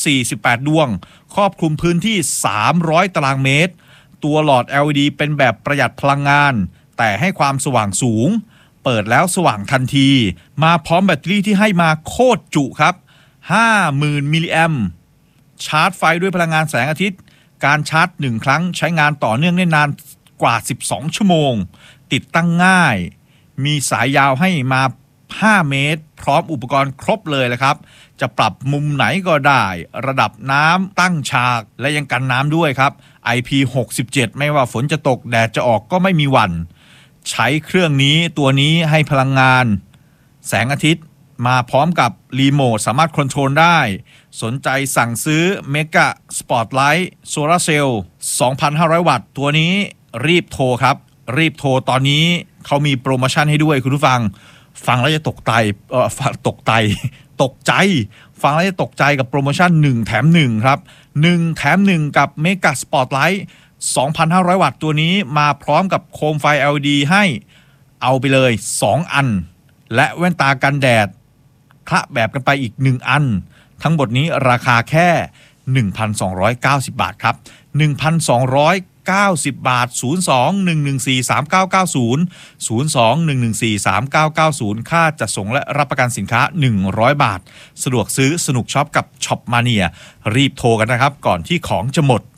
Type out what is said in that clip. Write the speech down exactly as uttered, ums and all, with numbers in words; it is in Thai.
สี่สิบแปดดวงครอบคลุมพื้นที่สามร้อยตารางเมตรตัวหลอด แอล อี ดี เป็นแบบประหยัดพลังงานแต่ให้ความสว่างสูงเปิดแล้วสว่างทันทีมาพร้อมแบตเตอรี่ที่ให้มาโคตรจุครับ ห้าหมื่น มิลลิแอมป์ชาร์จไฟด้วยพลังงานแสงอาทิตย์การชาร์จหนึ่งครั้งใช้งานต่อเนื่องได้นานกว่าสิบสองชั่วโมงติดตั้งง่ายมีสายยาวให้มาห้าเมตรพร้อมอุปกรณ์ครบเลยเลยครับจะปรับมุมไหนก็ได้ระดับน้ำตั้งฉากและยังกันน้ำด้วยครับ ไอ พี หกสิบเจ็ด ไม่ว่าฝนจะตกแดดจะออกก็ไม่มีหวั่นใช้เครื่องนี้ตัวนี้ให้พลังงานแสงอาทิตย์มาพร้อมกับรีโมทสามารถคอนโทรลได้สนใจสั่งซื้อเมกะสปอตไลท์โซลาร์เซลล์ สองพันห้าร้อย วัตต์ตัวนี้รีบโทรครับรีบโทรตอนนี้เขามีโปรโมชั่นให้ด้วยคุณผู้ฟังฟังแล้วจะตกใจเอ่อฟังตกใจตกใจฟังแล้วจะตกใจกับโปรโมชั่นหนึ่งแถมหนึ่งครับหนึ่งแถมหนึ่งกับเมกะสปอตไลท์ สองพันห้าร้อย วัตต์ตัวนี้มาพร้อมกับโคมไฟ แอล อี ดี ให้เอาไปเลยสองอันและแว่นตากันแดดคละแบบกันไปอีกหนึ่งอันทั้งหมดนี้ราคาแค่ หนึ่งพันสองร้อยเก้าสิบ บาทครับ หนึ่งพันสองร้อยเก้าสิบ บาท ศูนย์ สอง หนึ่ง หนึ่ง สี่ สาม เก้า เก้า ศูนย์ ศูนย์ สอง หนึ่ง หนึ่ง สี่ สาม เก้า เก้า ศูนย์ค่าจัดส่งและรับประกันสินค้าหนึ่งร้อยบาทสะดวกซื้อสนุกช็อปกับช็อปมาเนียรีบโทรกันนะครับก่อนที่ของจะหมด